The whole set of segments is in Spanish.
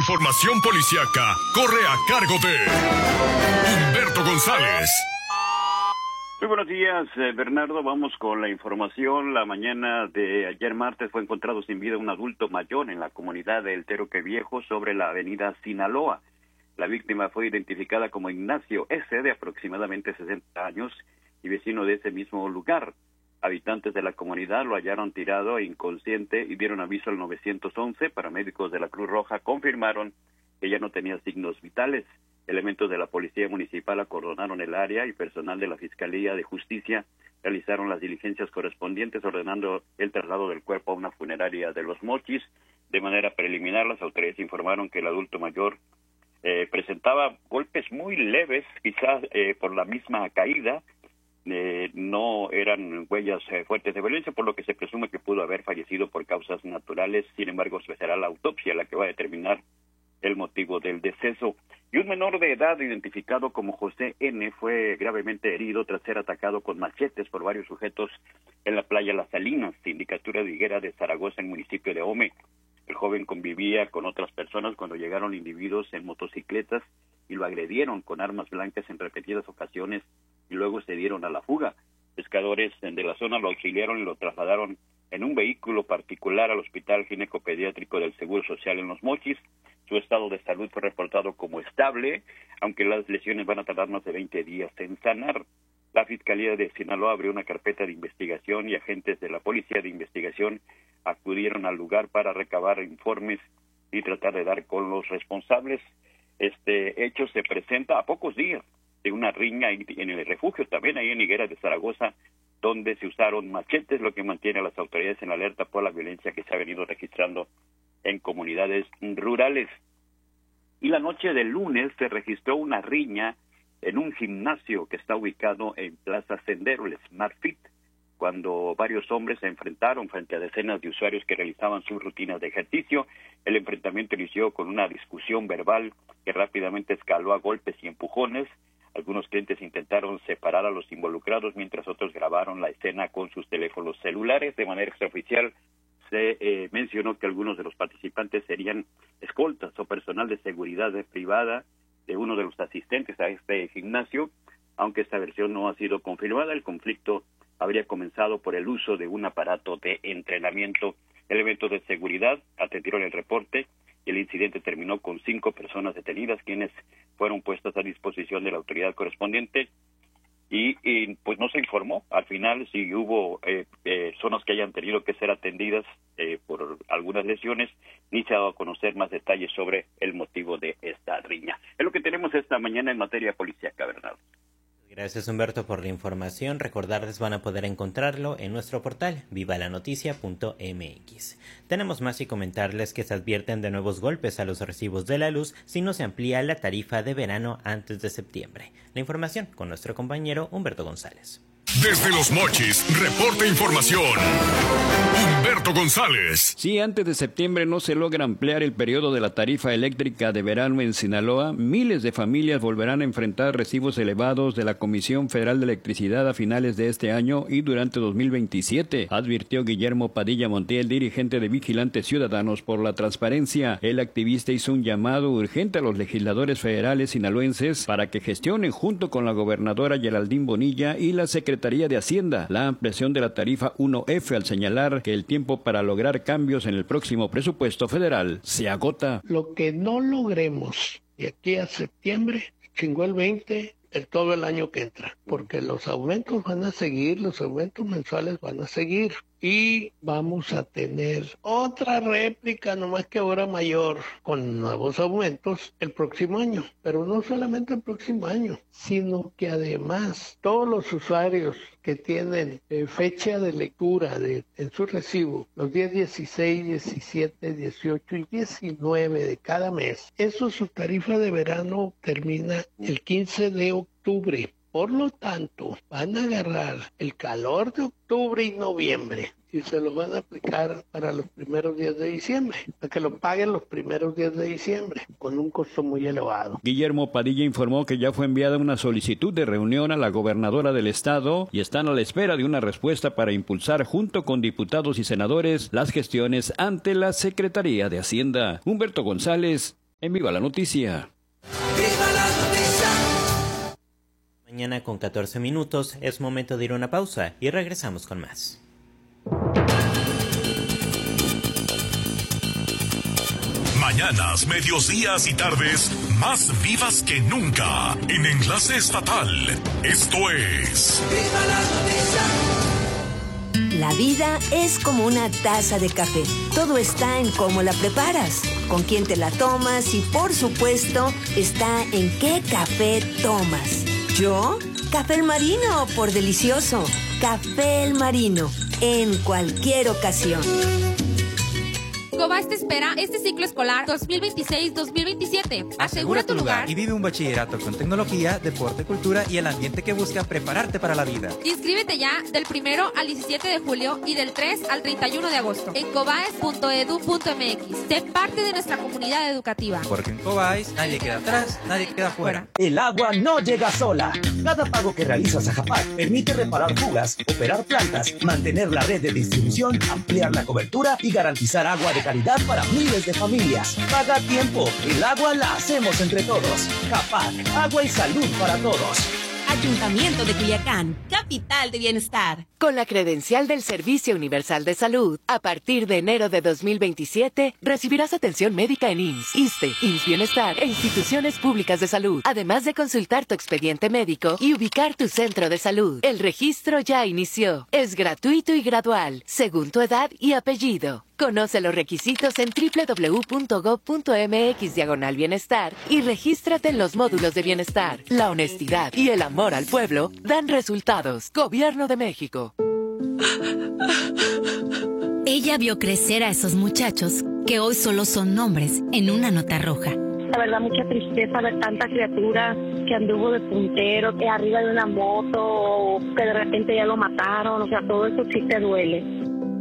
información policiaca corre a cargo de Humberto González. Muy buenos días, Bernardo. Vamos con la información. La mañana de ayer martes fue encontrado sin vida un adulto mayor en la comunidad de El Teroque Viejo sobre la avenida Sinaloa. La víctima fue identificada como Ignacio S., de aproximadamente 60 años y vecino de ese mismo lugar. Habitantes de la comunidad lo hallaron tirado e inconsciente y dieron aviso al 911. Paramédicos de la Cruz Roja confirmaron que ya no tenía signos vitales. Elementos de la Policía Municipal acordonaron el área y personal de la Fiscalía de Justicia realizaron las diligencias correspondientes, ordenando el traslado del cuerpo a una funeraria de Los Mochis. De manera preliminar, las autoridades informaron que el adulto mayor presentaba golpes muy leves, quizás por la misma caída. No eran huellas fuertes de violencia, por lo que se presume que pudo haber fallecido por causas naturales. Sin embargo, será la autopsia la que va a determinar el motivo del deceso. Y un menor de edad identificado como José N. fue gravemente herido tras ser atacado con machetes por varios sujetos en la playa Las Salinas, sindicatura de Higuera de Zaragoza, en el municipio de Ome. El joven convivía con otras personas cuando llegaron individuos en motocicletas y lo agredieron con armas blancas en repetidas ocasiones y luego se dieron a la fuga. Pescadores de la zona lo auxiliaron y lo trasladaron en un vehículo particular al Hospital Ginecopediátrico del Seguro Social en Los Mochis. Su estado de salud fue reportado como estable, aunque las lesiones van a tardar más de 20 días en sanar. La Fiscalía de Sinaloa abrió una carpeta de investigación y agentes de la Policía de Investigación acudieron al lugar para recabar informes y tratar de dar con los responsables. Este hecho se presenta a pocos días de una riña en el refugio, también ahí en Higuera de Zaragoza, donde se usaron machetes, lo que mantiene a las autoridades en alerta por la violencia que se ha venido registrando en comunidades rurales. Y la noche del lunes se registró una riña en un gimnasio que está ubicado en Plaza Sendero, el Smart Fit, cuando varios hombres se enfrentaron frente a decenas de usuarios que realizaban sus rutinas de ejercicio. El enfrentamiento inició con una discusión verbal que rápidamente escaló a golpes y empujones. Algunos clientes intentaron separar a los involucrados, mientras otros grabaron la escena con sus teléfonos celulares. De manera extraoficial se mencionó que algunos de los participantes serían escoltas o personal de seguridad privada de uno de los asistentes a este gimnasio. Aunque esta versión no ha sido confirmada, el conflicto habría comenzado por el uso de un aparato de entrenamiento. Elementos de seguridad atendieron el reporte y el incidente terminó con 5 personas detenidas, quienes fueron puestas a disposición de la autoridad correspondiente. Y pues no se informó al final si hubo zonas que hayan tenido que ser atendidas por algunas lesiones, ni se ha dado a conocer más detalles sobre el motivo de esta riña. Es lo que tenemos esta mañana en materia policíaca, Bernardo. Gracias, Humberto, por la información. Recordarles, van a poder encontrarlo en nuestro portal vivalanoticia.mx. Tenemos más y comentarles que se advierten de nuevos golpes a los recibos de la luz si no se amplía la tarifa de verano antes de septiembre. La información con nuestro compañero Humberto González. Desde Los Mochis, reporta información Humberto González. Si antes de septiembre no se logra ampliar el periodo de la tarifa eléctrica de verano en Sinaloa, miles de familias volverán a enfrentar recibos elevados de la Comisión Federal de Electricidad a finales de este año y durante 2027, advirtió Guillermo Padilla Montiel, dirigente de Vigilantes Ciudadanos por la Transparencia. El activista hizo un llamado urgente a los legisladores federales sinaloenses para que gestionen junto con la gobernadora Geraldine Bonilla y la Secretaría de Hacienda la ampliación de la tarifa 1F, al señalar que el tiempo para lograr cambios en el próximo presupuesto federal se agota. Lo que no logremos de aquí a septiembre, chingó el 20, todo el año que entra, porque los aumentos van a seguir, los aumentos mensuales van a seguir. Y vamos a tener otra réplica, nomás que ahora mayor, con nuevos aumentos el próximo año. Pero no solamente el próximo año, sino que además todos los usuarios que tienen fecha de lectura en su recibo, los días 16, 17, 18 y 19 de cada mes, su tarifa de verano termina el 15 de octubre. Por lo tanto, van a agarrar el calor de octubre y noviembre y se lo van a aplicar para los primeros días de diciembre, para que lo paguen los primeros días de diciembre, con un costo muy elevado. Guillermo Padilla informó que ya fue enviada una solicitud de reunión a la gobernadora del estado y están a la espera de una respuesta para impulsar junto con diputados y senadores las gestiones ante la Secretaría de Hacienda. Humberto González, En Viva la Noticia. ¡Viva la noticia! Mañana con 14 minutos es momento de ir a una pausa y regresamos con más. Mañanas, mediodías y tardes más vivas que nunca en Enlace Estatal. Esto es ¡Viva la noticia! La vida es como una taza de café. Todo está en cómo la preparas, con quién te la tomas y, por supuesto, está en qué café tomas. ¿Yo? Café El Marino, por delicioso. Café El Marino, en cualquier ocasión. Cobás te espera este ciclo escolar 2026-2027. Asegura tu lugar y vive un bachillerato con tecnología, deporte, cultura y el ambiente que busca prepararte para la vida. Inscríbete ya del 1 al 17 de julio y del 3 al 31 de agosto en cobaes.edu.mx. Sé parte de nuestra comunidad educativa. Porque en Cobáis nadie queda atrás, nadie queda fuera. El agua no llega sola. Cada pago que realizas a JAPAC permite reparar fugas, operar plantas, mantener la red de distribución, ampliar la cobertura y garantizar agua de calidad para miles de familias. Paga a tiempo. El agua la hacemos entre todos. JAPAC, agua y salud para todos. Ayuntamiento de Culiacán, capital de bienestar. Con la credencial del Servicio Universal de Salud, a partir de enero de 2027, recibirás atención médica en IMSS, ISSSTE, IMSS Bienestar e instituciones públicas de salud, además de consultar tu expediente médico y ubicar tu centro de salud. El registro ya inició. Es gratuito y gradual, según tu edad y apellido. Conoce los requisitos en www.gov.mx/bienestar y regístrate en los módulos de bienestar. La honestidad y el amor al pueblo dan resultados. Gobierno de México. Ella vio crecer a esos muchachos que hoy solo son nombres en una nota roja. La verdad, mucha tristeza ver tanta criatura que anduvo de puntero, que arriba de una moto, o que de repente ya lo mataron. O sea, todo eso sí te duele.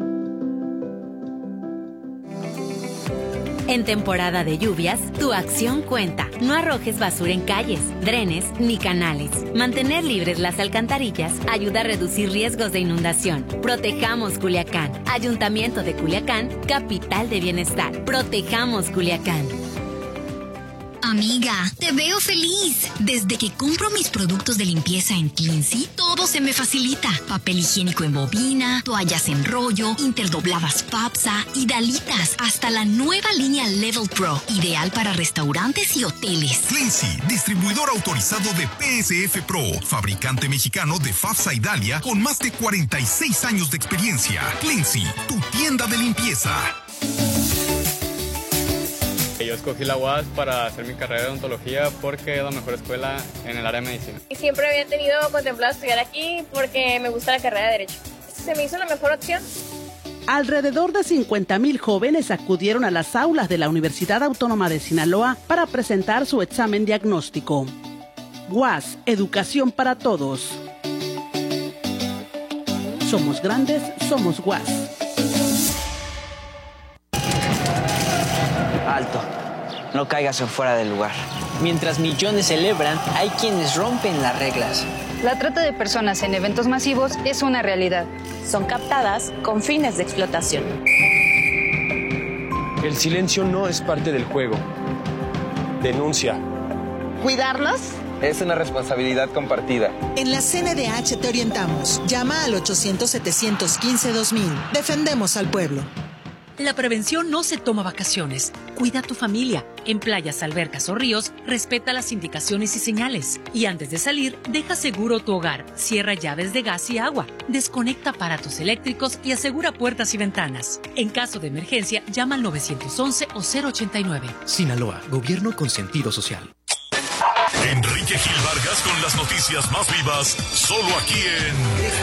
En temporada de lluvias, tu acción cuenta. No arrojes basura en calles, drenes ni canales. Mantener libres las alcantarillas ayuda a reducir riesgos de inundación. Protejamos Culiacán. Ayuntamiento de Culiacán, capital de bienestar. Protejamos Culiacán. Amiga, te veo feliz. Desde que compro mis productos de limpieza en Cleansy, todo se me facilita. Papel higiénico en bobina, toallas en rollo, interdobladas FAPSA y Dalitas, hasta la nueva línea Level Pro, ideal para restaurantes y hoteles. Cleansy, distribuidor autorizado de PSF Pro, fabricante mexicano de FAPSA y Dalia con más de 46 años de experiencia. Cleansy, tu tienda de limpieza. Yo escogí la UAS para hacer mi carrera de odontología porque es la mejor escuela en el área de medicina. Y siempre había tenido contemplado estudiar aquí porque me gusta la carrera de Derecho. Se me hizo la mejor opción. Alrededor de 50,000 jóvenes acudieron a las aulas de la Universidad Autónoma de Sinaloa para presentar su examen diagnóstico. UAS, educación para todos. Somos grandes, somos UAS. Alto, no caigas en fuera del lugar. Mientras millones celebran, hay quienes rompen las reglas. La trata de personas en eventos masivos es una realidad. Son captadas con fines de explotación. El silencio no es parte del juego. Denuncia. ¿Cuidarnos? Es una responsabilidad compartida. En la CNDH te orientamos. Llama al 800-715-2000. Defendemos al pueblo. La prevención no se toma vacaciones. Cuida a tu familia. En playas, albercas o ríos, respeta las indicaciones y señales. Y antes de salir, deja seguro tu hogar. Cierra llaves de gas y agua. Desconecta aparatos eléctricos y asegura puertas y ventanas. En caso de emergencia, llama al 911 o 089. Sinaloa, gobierno con sentido social. Enrique Gil Vargas con las noticias más vivas, solo aquí en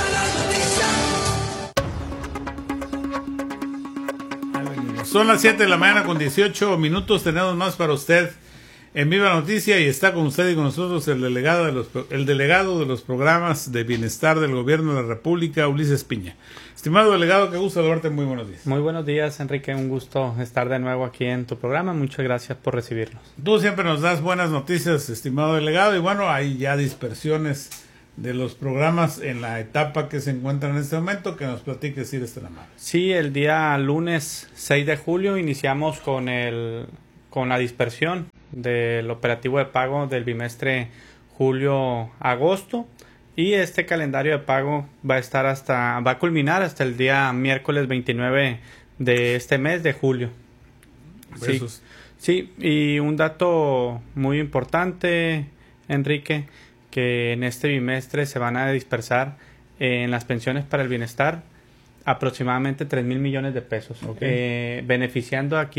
Son las 7 de la mañana con 18 minutos. Tenemos más para usted en Viva Noticia y está con usted y con nosotros el delegado de los programas de bienestar del Gobierno de la República, Ulises Piña. Estimado delegado, qué gusto saludarte. Muy buenos días. Muy buenos días, Enrique. Un gusto estar de nuevo aquí en tu programa. Muchas gracias por recibirnos. Tú siempre nos das buenas noticias, estimado delegado, y bueno, hay ya dispersiones de los programas en la etapa que se encuentran en este momento. Que nos platiques, si eres tan amable. Sí, el día lunes 6 de julio iniciamos con el con la dispersión del operativo de pago del bimestre julio-agosto, y este calendario de pago va a culminar hasta el día miércoles 29 de este mes de julio. Sí, y un dato muy importante, Enrique, que en este bimestre se van a dispersar en las pensiones para el bienestar aproximadamente 3,000 millones de pesos, beneficiando a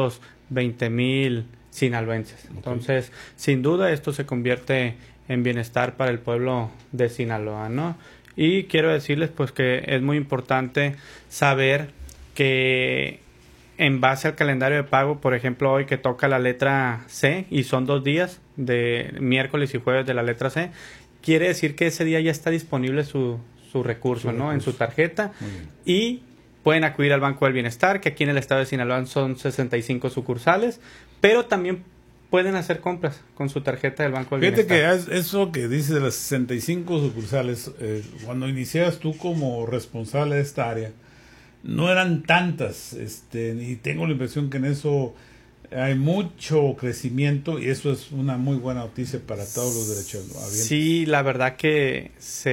520,000 sinaloenses. Entonces, sin duda, esto se convierte en bienestar para el pueblo de Sinaloa, ¿no? Y quiero decirles pues que es muy importante saber que en base al calendario de pago, por ejemplo, hoy que toca la letra C y son 2 días, de miércoles y jueves de la letra C, quiere decir que ese día ya está disponible su recurso, ¿no? En su tarjeta, y pueden acudir al Banco del Bienestar, que aquí en el estado de Sinaloa son 65 sucursales, pero también pueden hacer compras con su tarjeta del Banco del Bienestar. Fíjate que eso que dices de las 65 sucursales, cuando inicias tú como responsable de esta área, no eran tantas, y tengo la impresión que en eso hay mucho crecimiento, y eso es una muy buena noticia para todos los derechohabientes. Sí, la verdad que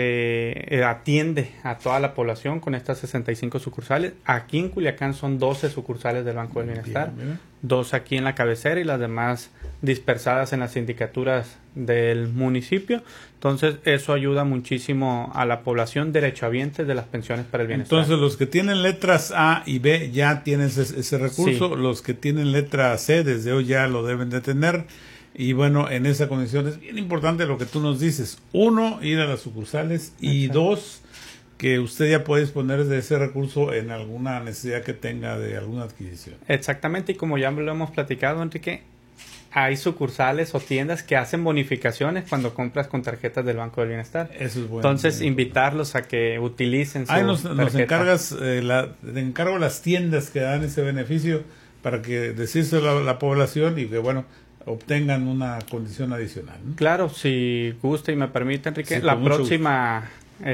se atiende a toda la población con estas 65 sucursales. Aquí en Culiacán son 12 sucursales del Banco del Bienestar, 2 aquí en la cabecera y las demás dispersadas en las sindicaturas del municipio. Entonces eso ayuda muchísimo a la población derechohabientes de las pensiones para el bienestar. Entonces los que tienen letras A y B ya tienen ese recurso, los que tienen letra C desde hoy ya lo deben de tener, y bueno, en esa condición es bien importante lo que tú nos dices: 1, ir a las sucursales, y 2, que usted ya puede disponer de ese recurso en alguna necesidad que tenga de alguna adquisición. Exactamente, y como ya lo hemos platicado, Enrique, hay sucursales o tiendas que hacen bonificaciones cuando compras con tarjetas del Banco del Bienestar. Eso es bueno. Entonces, invitarlos a que utilicen su nos tarjeta. encargas, te encargo las tiendas que dan ese beneficio para que decírselo a la población y que, bueno, obtengan una condición adicional, ¿no? Claro, si gusta y me permite, Enrique, Sí, la próxima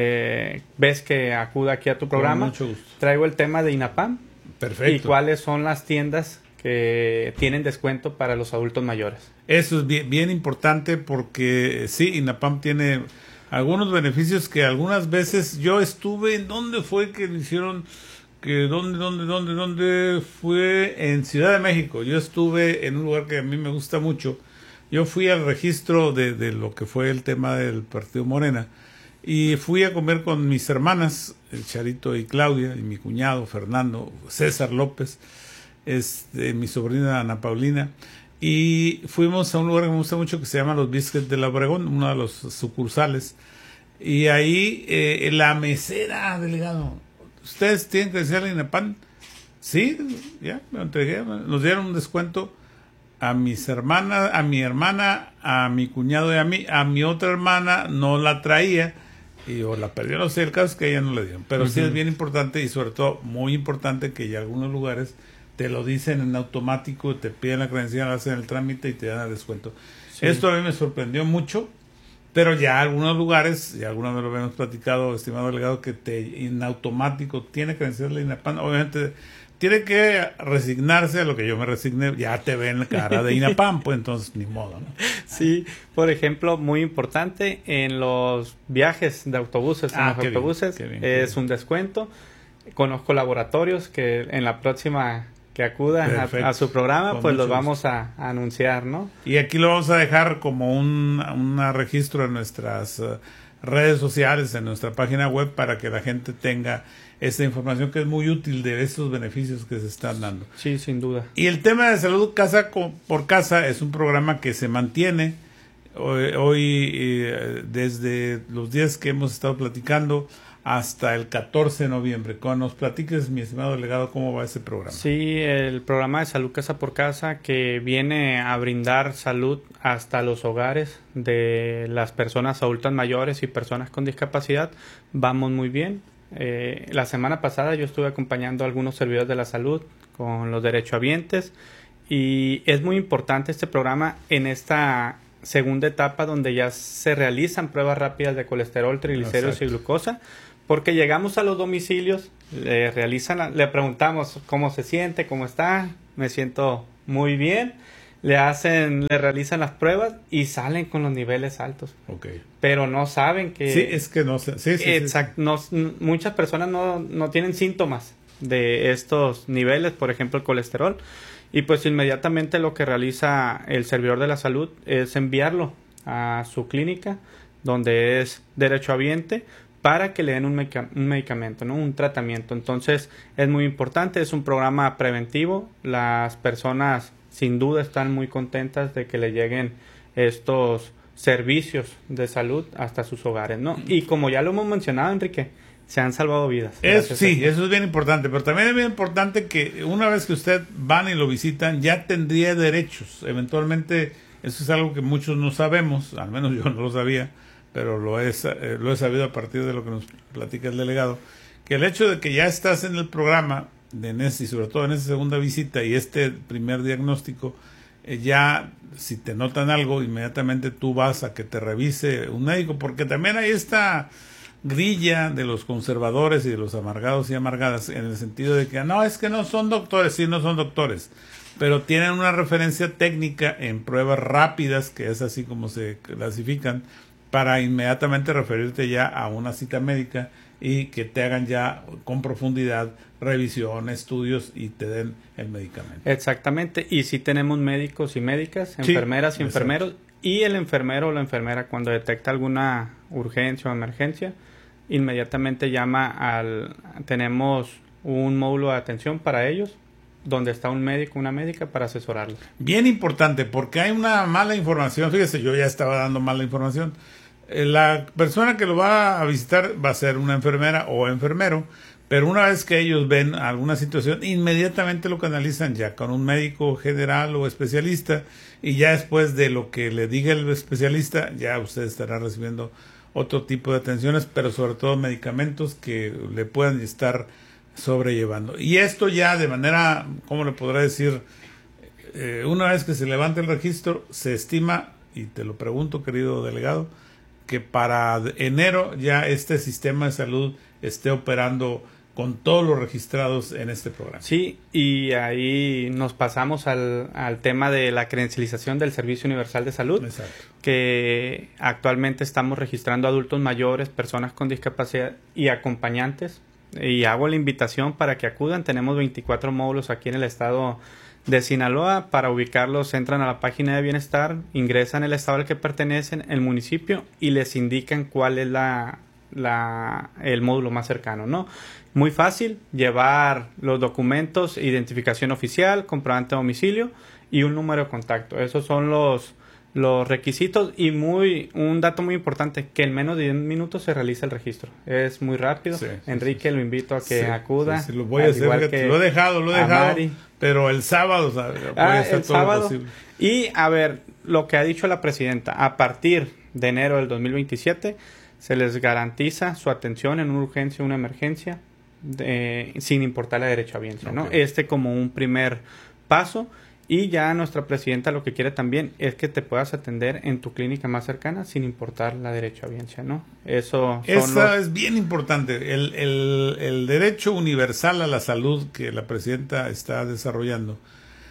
vez que acuda aquí a tu programa, traigo el tema de INAPAM. Perfecto. Y cuáles son las tiendas que tienen descuento para los adultos mayores. Eso es bien importante porque sí, INAPAM tiene algunos beneficios que algunas veces yo estuve, ¿en dónde fue que me hicieron? ¿Dónde fue? En Ciudad de México. Yo estuve en un lugar que a mí me gusta mucho. Yo fui al registro de lo que fue el tema del Partido Morena y fui a comer con mis hermanas, el Charito y Claudia, y mi cuñado Fernando, César López, mi sobrina Ana Paulina, y fuimos a un lugar que me gusta mucho que se llama Los Biscuits de la Obregón, uno de los sucursales, y ahí la mesera, delegado, ¿ustedes tienen credencial en INAPAM? Sí, ya, me entregué, nos dieron un descuento a mis hermanas, a mi hermana, a mi cuñado y a mí. A mi otra hermana no la traía y o la perdió, no sé, el caso es que ella no le dieron, pero sí es bien importante y sobre todo muy importante que ya algunos lugares te lo dicen en automático, te piden la credencial, hacen el trámite y te dan el descuento. Esto a mí me sorprendió mucho, pero ya algunos lugares, y alguna vez lo habíamos platicado, estimado delegado, que en automático tiene credencial de INAPAM. Obviamente tiene que resignarse a lo que yo me resigné, ya te ven la cara de INAPAM, pues entonces ni modo, ¿no? Sí, por ejemplo, muy importante, en los viajes de autobuses, es un descuento. Conozco laboratorios que en la próxima que acuda a su programa, pues los vamos a anunciar, ¿no? Y aquí lo vamos a dejar como un registro en nuestras redes sociales, en nuestra página web, para que la gente tenga esta información que es muy útil de estos beneficios que se están dando. Sí, sin duda. Y el tema de salud casa por casa es un programa que se mantiene hoy desde los días que hemos estado platicando hasta el 14 de noviembre. Cuando nos platiques, mi estimado delegado, ¿cómo va ese programa? Sí, el programa de salud casa por casa, que viene a brindar salud hasta los hogares de las personas adultas mayores y personas con discapacidad, vamos muy bien. La semana pasada yo estuve acompañando a algunos servidores de la salud con los derechohabientes, y es muy importante este programa en esta segunda etapa donde ya se realizan pruebas rápidas de colesterol, triglicéridos y glucosa, porque llegamos a los domicilios, le preguntamos cómo se siente, cómo está, me siento muy bien, le realizan las pruebas y salen con los niveles altos. Okay. Pero no saben que... Sí, es que no sé. Sí, exacto. Sí. No, muchas personas no tienen síntomas de estos niveles, por ejemplo, el colesterol. Y pues inmediatamente lo que realiza el servidor de la salud es enviarlo a su clínica, donde es derechohabiente, para que le den un medicamento, ¿no? Un tratamiento. Entonces es muy importante, es un programa preventivo. Las personas sin duda están muy contentas de que le lleguen estos servicios de salud hasta sus hogares, ¿no? Y como ya lo hemos mencionado, Enrique, se han salvado vidas. Sí, eso es bien importante, pero también es bien importante que una vez que usted van y lo visitan, ya tendría derechos. Eventualmente, eso es algo que muchos no sabemos, al menos yo no lo sabía, pero lo he sabido a partir de lo que nos platica el delegado, que el hecho de que ya estás en el programa, y sobre todo en esa segunda visita y este primer diagnóstico, ya si te notan algo, inmediatamente tú vas a que te revise un médico, porque también hay esta grilla de los conservadores y de los amargados y amargadas, en el sentido de que no, es que no son doctores, sí, no son doctores, pero tienen una referencia técnica en pruebas rápidas, que es así como se clasifican, para inmediatamente referirte ya a una cita médica y que te hagan ya con profundidad revisión, estudios y te den el medicamento. Exactamente, y si tenemos médicos y médicas, enfermeras y enfermeros, y el enfermero o la enfermera cuando detecta alguna urgencia o emergencia, inmediatamente tenemos un módulo de atención para ellos, donde está un médico, una médica para asesorarlos. Bien importante, porque hay una mala información. Fíjese, yo ya estaba dando mala información. La persona que lo va a visitar va a ser una enfermera o enfermero, pero una vez que ellos ven alguna situación, inmediatamente lo canalizan ya con un médico general o especialista, y ya después de lo que le diga el especialista, ya usted estará recibiendo otro tipo de atenciones, pero sobre todo medicamentos que le puedan estar sobrellevando. Y esto ya de manera, ¿cómo le podrá decir? Una vez que se levante el registro, se estima, y te lo pregunto, querido delegado, que para enero ya este sistema de salud esté operando con todos los registrados en este programa. Sí, y ahí nos pasamos al tema de la credencialización del Servicio Universal de Salud. Exacto. Que actualmente estamos registrando adultos mayores, personas con discapacidad y acompañantes, y hago la invitación para que acudan. Tenemos 24 módulos aquí en el estado de Sinaloa. Para ubicarlos, entran a la página de bienestar, ingresan el estado al que pertenecen, el municipio, y les indican cuál es el módulo más cercano, ¿no? Muy fácil, llevar los documentos, identificación oficial, comprobante de domicilio y un número de contacto. Esos son los requisitos, y un dato muy importante, que en menos de 10 minutos se realiza el registro. Es muy rápido. Sí, Enrique, lo invito a que acuda. Sí, lo voy a hacer, lo he dejado, pero el sábado voy a hacer todo lo posible. Y a ver, lo que ha dicho la presidenta, a partir de enero del 2027 se les garantiza su atención en una urgencia o una emergencia, sin importar la derechohabiencia, ¿no? Como un primer paso. Y ya nuestra presidenta lo que quiere también es que te puedas atender en tu clínica más cercana sin importar la derechohabiencia, ¿no? Eso es bien importante. El derecho universal a la salud que la presidenta está desarrollando,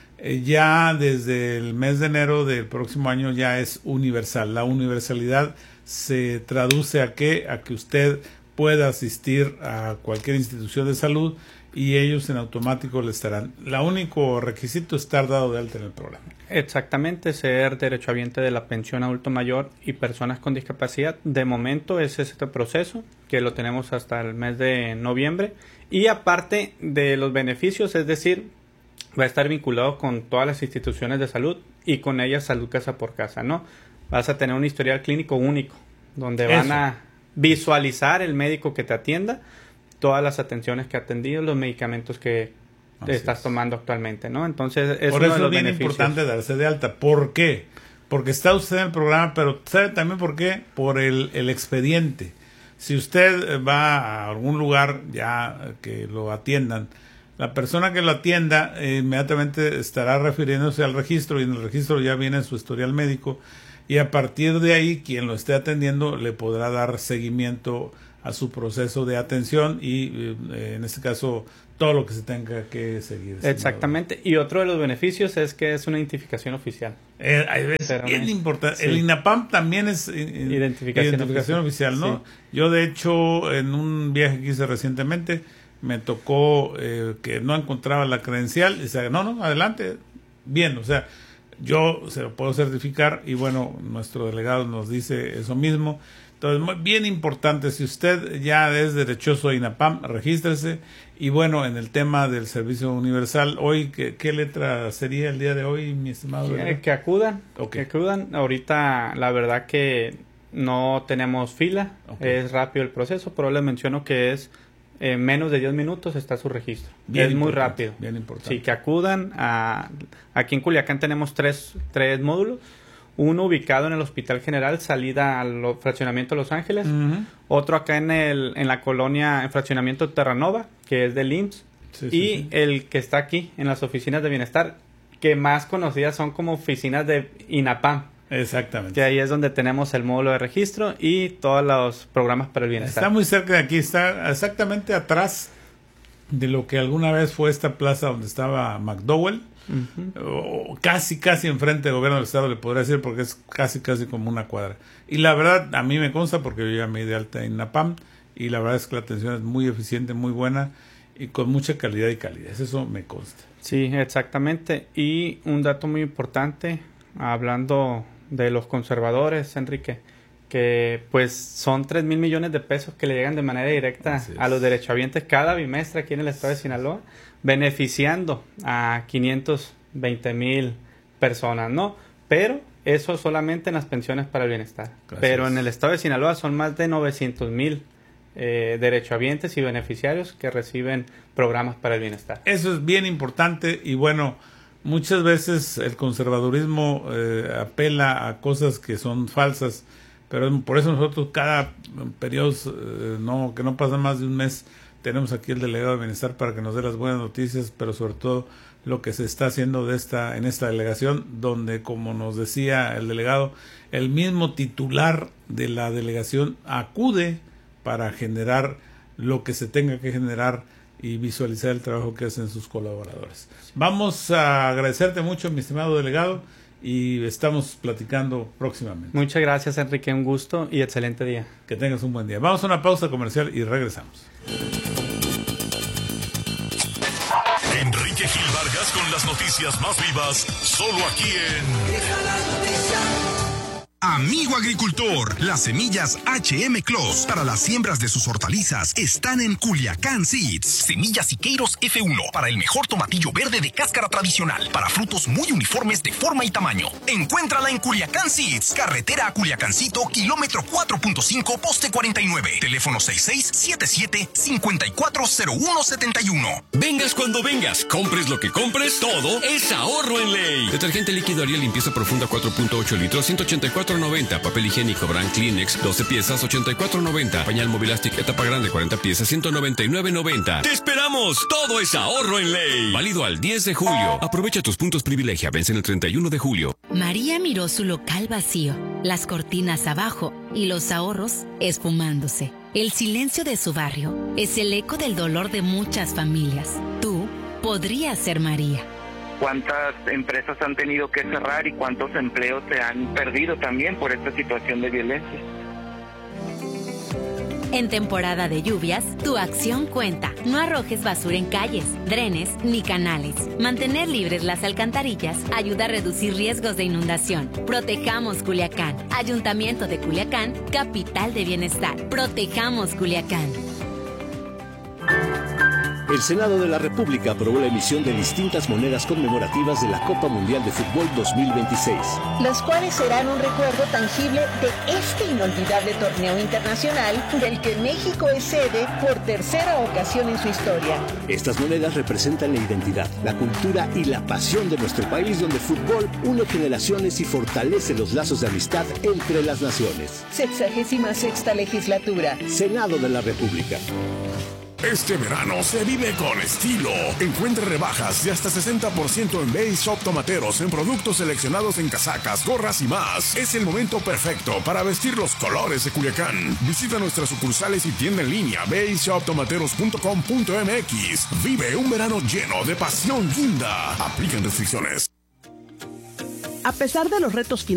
ya desde el mes de enero del próximo año ya es universal. La universalidad se traduce a que usted pueda asistir a cualquier institución de salud y ellos en automático le estarán. El único requisito es estar dado de alta en el programa. Exactamente, ser derechohabiente de la pensión adulto mayor y personas con discapacidad. De momento es este proceso, que lo tenemos hasta el mes de noviembre. Y aparte de los beneficios, es decir, va a estar vinculado con todas las instituciones de salud y con ellas Salud Casa por Casa, ¿no? Vas a tener un historial clínico único, donde van a visualizar el médico que te atienda, todas las atenciones que ha atendido, los medicamentos que estás tomando actualmente, ¿no? Entonces, por eso es bien importante darse de alta. ¿Por qué? Porque está usted en el programa, pero ¿sabe también por qué? Por el expediente. Si usted va a algún lugar ya que lo atiendan, la persona que lo atienda inmediatamente estará refiriéndose al registro, y en el registro ya viene su historial médico, y a partir de ahí quien lo esté atendiendo le podrá dar seguimiento a su proceso de atención y en este caso todo lo que se tenga que seguir. Exactamente. Y otro de los beneficios es que es una identificación oficial. Es bien importante. Sí. El INAPAM también es identificación oficial, ¿no? Sí. Yo, de hecho, en un viaje que hice recientemente, me tocó que no encontraba la credencial. Y dice, no, adelante. Bien, o sea, yo se lo puedo certificar y bueno, nuestro delegado nos dice eso mismo. Entonces, bien importante, si usted ya es derechoso a INAPAM, regístrese. Y bueno, en el tema del servicio universal, hoy, ¿qué letra sería el día de hoy, mi estimado? Que acudan, okay. Que acudan. Ahorita, la verdad que no tenemos fila, es rápido el proceso, pero les menciono que es menos de 10 minutos está su registro. Bien, es muy rápido. Bien importante. Sí, que acudan. Aquí en Culiacán tenemos tres módulos. Uno ubicado en el Hospital General, salida al fraccionamiento Los Ángeles. Otro acá en la colonia, en fraccionamiento Terranova, que es del IMSS. Sí. El que está aquí, en las oficinas de bienestar, que más conocidas son como oficinas de INAPAM. Exactamente. Que ahí es donde tenemos el módulo de registro y todos los programas para el bienestar. Está muy cerca de aquí, está exactamente atrás de lo que alguna vez fue esta plaza donde estaba McDowell. Casi enfrente del gobierno del estado, le podría decir, porque es casi como una cuadra. Y la verdad, a mí me consta, porque yo ya me di de alta en INAPAM, y la verdad es que la atención es muy eficiente, muy buena, y con mucha calidad y calidez, eso me consta. Sí, exactamente. Y un dato muy importante, hablando de los conservadores, Enrique, que pues son 3,000 millones de pesos que le llegan de manera directa a los derechohabientes cada bimestre aquí en el estado de Sinaloa, beneficiando a 520,000 personas, ¿no? Pero eso solamente en las pensiones para el bienestar. Gracias. Pero en el estado de Sinaloa son más de 900,000 derechohabientes y beneficiarios que reciben programas para el bienestar. Eso es bien importante y bueno, muchas veces el conservadurismo apela a cosas que son falsas, pero por eso nosotros cada periodo, que no pasa más de un mes, tenemos aquí el delegado de bienestar para que nos dé las buenas noticias, pero sobre todo lo que se está haciendo en esta delegación, donde, como nos decía el delegado, el mismo titular de la delegación acude para generar lo que se tenga que generar y visualizar el trabajo que hacen sus colaboradores. Vamos a agradecerte mucho, mi estimado delegado, y estamos platicando próximamente. Muchas gracias, Enrique, un gusto y excelente día. Que tengas un buen día. Vamos a una pausa comercial y regresamos. Enrique Gil Vargas con las noticias más vivas, solo aquí en Amigo Agricultor, las semillas HM Clos para las siembras de sus hortalizas están en Culiacán Seeds. Semillas Siqueiros F1 para el mejor tomatillo verde de cáscara tradicional, para frutos muy uniformes de forma y tamaño. Encuéntrala en Culiacán Seeds, carretera a Culiacancito, kilómetro 4.5, poste 49, teléfono 6677-540171. Vengas cuando vengas, compres lo que compres, todo es ahorro en ley. Detergente líquido Ariel limpieza profunda 4.8 litros, 184.90. Papel higiénico Brand Kleenex 12 piezas 84.90. Pañal Movilastic etapa grande 40 piezas 199.90. ¡Te esperamos! Todo es ahorro en ley. Válido al 10 de julio. Aprovecha tus puntos privilegia. Vencen el 31 de julio. María miró su local vacío, las cortinas abajo y los ahorros esfumándose. El silencio de su barrio es el eco del dolor de muchas familias. Tú podrías ser María. Cuántas empresas han tenido que cerrar y cuántos empleos se han perdido también por esta situación de violencia. En temporada de lluvias, tu acción cuenta. No arrojes basura en calles, drenes ni canales. Mantener libres las alcantarillas ayuda a reducir riesgos de inundación. Protejamos Culiacán. Ayuntamiento de Culiacán, capital de bienestar. Protejamos Culiacán. El Senado de la República aprobó la emisión de distintas monedas conmemorativas de la Copa Mundial de Fútbol 2026. Las cuales serán un recuerdo tangible de este inolvidable torneo internacional del que México es sede por tercera ocasión en su historia. Estas monedas representan la identidad, la cultura y la pasión de nuestro país, donde el fútbol une generaciones y fortalece los lazos de amistad entre las naciones. 66ª legislatura. Senado de la República. Este verano se vive con estilo. Encuentre rebajas de hasta 60% en Base Shop Tomateros en productos seleccionados en casacas, gorras y más. Es el momento perfecto para vestir los colores de Culiacán. Visita nuestras sucursales y tienda en línea baseshoptomateros.com.mx. Vive un verano lleno de pasión linda. Aplican restricciones. A pesar de los retos